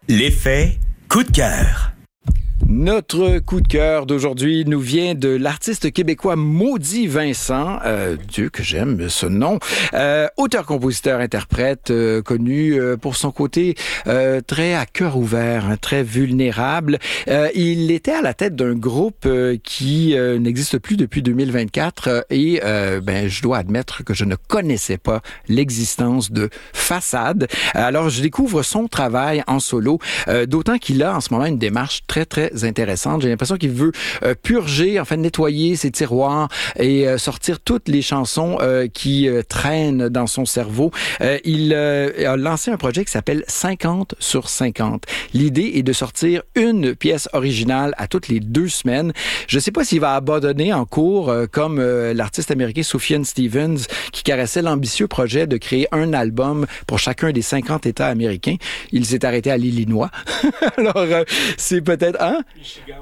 L'effet coup de cœur. Notre coup de cœur d'aujourd'hui nous vient de l'artiste québécois Maudit Vincent, Dieu que j'aime ce nom, auteur-compositeur-interprète connu pour son côté très à cœur ouvert, très vulnérable. Il était à la tête d'un groupe qui n'existe plus depuis 2024 et je dois admettre que je ne connaissais pas l'existence de Façade. Alors je découvre son travail en solo, d'autant qu'il a en ce moment une démarche très intéressante. J'ai l'impression qu'il veut purger, nettoyer ses tiroirs et sortir toutes les chansons qui traînent dans son cerveau. Il a lancé un projet qui s'appelle 50 sur 50. L'idée est de sortir une pièce originale à toutes les 2 semaines. Je ne sais pas s'il va abandonner en cours comme l'artiste américain Sufjan Stevens qui caressait l'ambitieux projet de créer un album pour chacun des 50 États américains. Il s'est arrêté à l'Illinois. Alors, c'est peut-être... Michigan